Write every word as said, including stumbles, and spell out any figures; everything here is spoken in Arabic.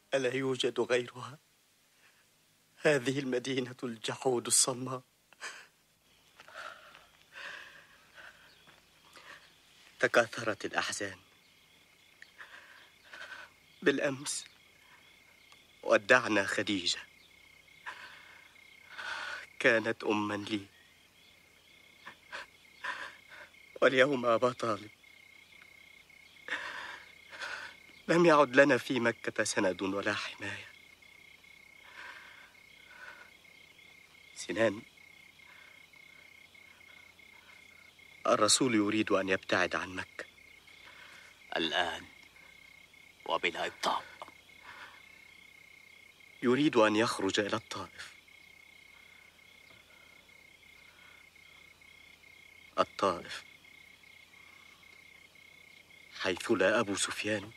ألا يوجد غيرها؟ هذه المدينة الجحود الصماء. تكاثرت الأحزان. بالأمس ودعنا خديجة، كانت أماً لي، واليوم أبا طالب. لم يعد لنا في مكة سند ولا حماية. سنان، الرسول يريد أن يبتعد عن مكة الآن وبلا إبطاء. يريد أن يخرج إلى الطائف. الطائف حيث لا أبو سفيان